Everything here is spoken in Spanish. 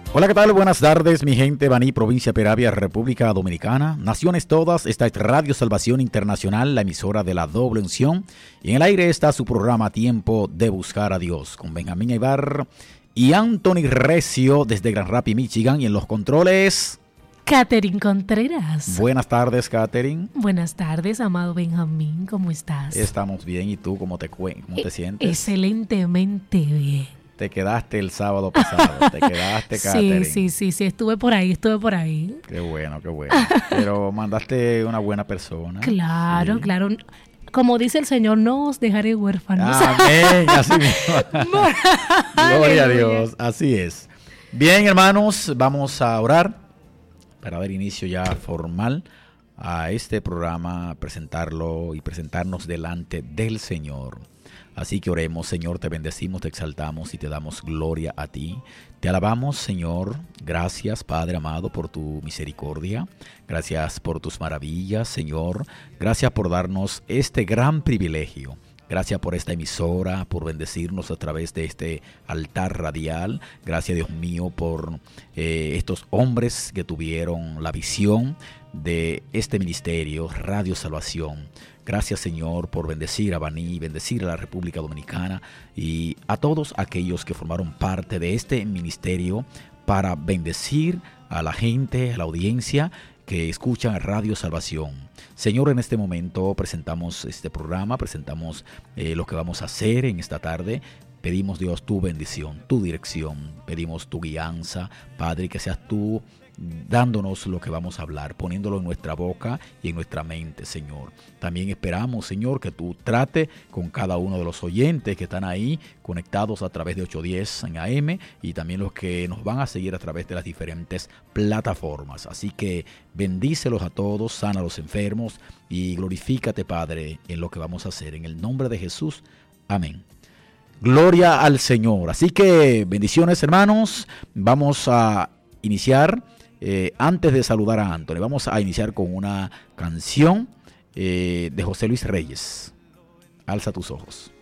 Hola, ¿qué tal? Buenas tardes, mi gente. Baní, provincia Peravia, República Dominicana. Naciones todas, esta es Radio Salvación Internacional, la emisora de la doble unción. Y en el aire está su programa Tiempo de Buscar a Dios, con Benjamín Ibar y Anthony Recio desde Grand Rapids, Michigan. Y en los controles, Catherine Contreras. Buenas tardes, Catherine. Buenas tardes, amado Benjamín, ¿cómo estás? Estamos bien, ¿y tú cómo te sientes? Excelentemente bien. Te quedaste el sábado pasado, te quedaste, Catherine. Sí, estuve por ahí. Qué bueno. Pero mandaste una buena persona. Claro, sí. claro. Como dice el Señor, no os dejaré huérfanos. Amén, así mismo. Gloria a Dios, así es. Bien, hermanos, vamos a orar para dar inicio ya formal a este programa, presentarlo y presentarnos delante del Señor. Así que oremos. Señor, te bendecimos, te exaltamos y te damos gloria a ti. Te alabamos, Señor. Gracias, Padre amado, por tu misericordia. Gracias por tus maravillas, Señor. Gracias por darnos este gran privilegio. Gracias por esta emisora, por bendecirnos a través de este altar radial. Gracias, Dios mío, por estos hombres que tuvieron la visión de este ministerio, Radio Salvación. Gracias, Señor, por bendecir a Baní, bendecir a la República Dominicana y a todos aquellos que formaron parte de este ministerio para bendecir a la gente, a la audiencia que escuchan Radio Salvación. Señor, en este momento presentamos este programa, presentamos lo que vamos a hacer en esta tarde. Pedimos, Dios, tu bendición, tu dirección, pedimos tu guianza, Padre, que seas tú dándonos lo que vamos a hablar, poniéndolo en nuestra boca y en nuestra mente, Señor. También esperamos, Señor, que tú trate con cada uno de los oyentes que están ahí conectados a través de 810 en AM y también los que nos van a seguir a través de las diferentes plataformas. Así que bendícelos a todos, sana a los enfermos y glorifícate, Padre, en lo que vamos a hacer. En el nombre de Jesús, amén. Gloria al Señor. Así que bendiciones, hermanos. Vamos a iniciar. Antes de saludar a Anthony, vamos a iniciar con una canción de José Luis Reyes. Alza tus ojos.